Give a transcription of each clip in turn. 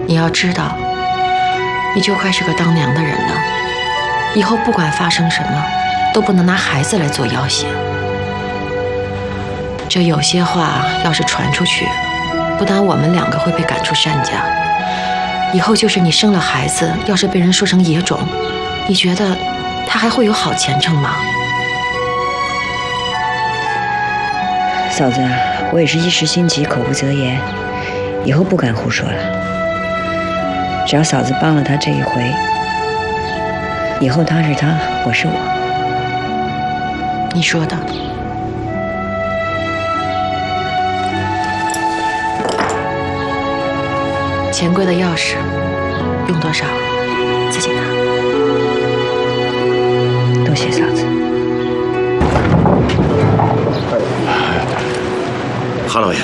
你要知道，你就快是个当娘的人了，以后不管发生什么，都不能拿孩子来做要挟。这有些话要是传出去，不但我们2个会被赶出单家，以后就是你生了孩子，要是被人说成野种，你觉得他还会有好前程吗？ 嫂子，我也是一时心急，口不择言，以后不敢胡说了。只要嫂子帮了他这一回，以后他是他，我是我。 你说的。钱柜的钥匙用多少自己拿。 多谢嫂子。 韩老爷，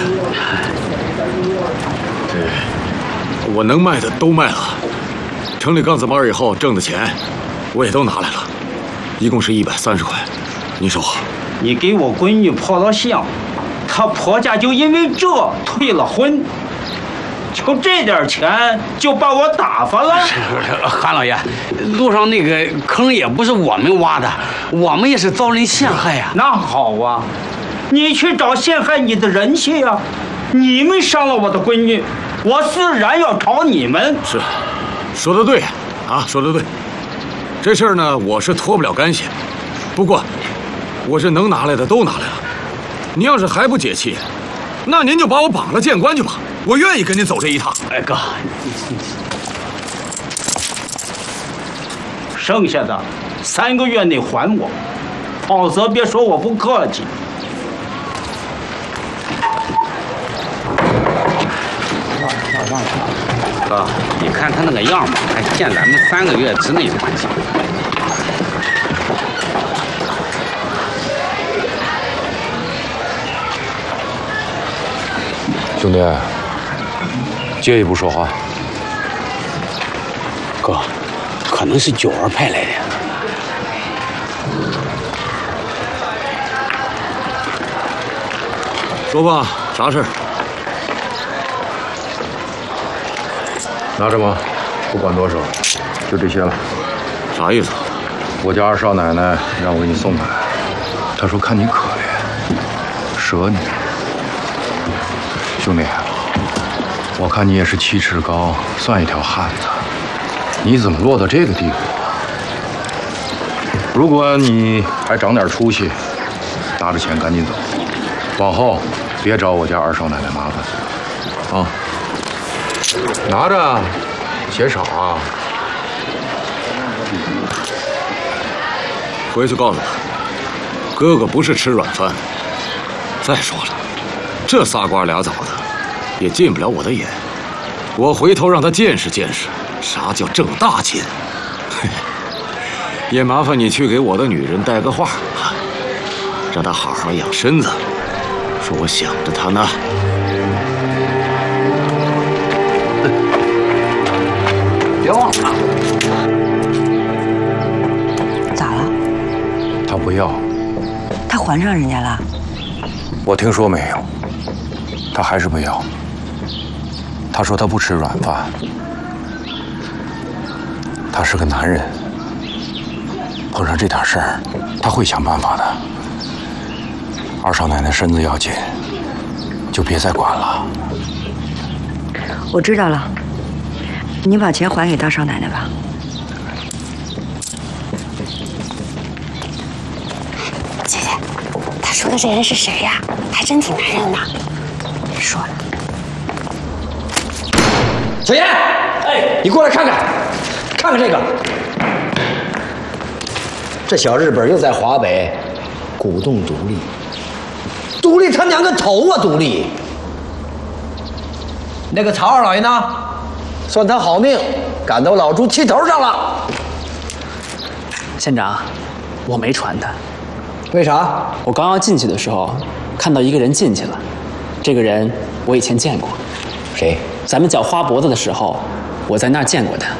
我能卖的都卖了，城里杠子班以后挣的钱，我也都拿来了，一共是130块，您收好。 你给我闺女破了相，她婆家就因为这退了婚，就这点钱就把我打发了。 韩老爷，路上那个坑也不是我们挖的，我们也是遭人陷害呀。 那好啊，你去找陷害你的人去呀！你们伤了我的闺女，我自然要找你们。 是，说得对啊，说得对。这事儿呢，我是脱不了干系，不过我这能拿来的都拿来了。您要是还不解气，那您就把我绑了见官去吧，我愿意跟您走这一趟。 哎哥， 剩下的3个月内还我，否则别说我不客气。 哥，你看他那个样嘛，还欠咱们3个月之内还清。 兄弟，借一步说话。 哥，可能是九儿派来的。 说吧，啥事儿？ 拿着吧，不管多少，就这些了。 啥意思？ 我家二少奶奶让我给你送来，她说看你可怜，舍你。兄弟，我看你也是7尺高，算一条汉子，你怎么落到这个地步？如果你还长点出息，拿着钱赶紧走，往后别找我家二少奶奶麻烦啊！拿着，嫌少啊！ 回去告诉他，哥哥不是吃软饭。再说了，这仨瓜俩枣的，也进不了我的眼。我回头让他见识见识，啥叫挣大钱。也麻烦你去给我的女人带个话，让她好好养身子，说我想着她呢。 别忘了。 咋了？ 他不要。 他还上人家了？ 我听说没有，他还是不要。他说他不吃软饭，他是个男人，碰上这点事儿，他会想办法的。二少奶奶身子要紧，就别再管了。 我知道了，你把钱还给大少奶奶吧。 姐姐，他说的这人是谁呀？还真挺男人的。说了。 小燕，哎，你过来看看，看看这个。这小日本又在华北鼓动独立，独立他娘个头啊！独立！那个曹二老爷呢？算他好命，赶到老朱气头上了。 县长，我没传他。 为啥？ 我刚要进去的时候，看到一个人进去了。这个人我以前见过。 谁？ 咱们绞花脖子的时候，我在那儿见过他。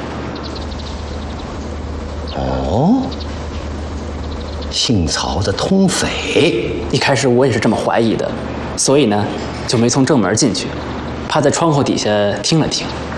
哦，姓曹的通匪。 一开始我也是这么怀疑的，所以呢，就没从正门进去，趴在窗户底下听了听。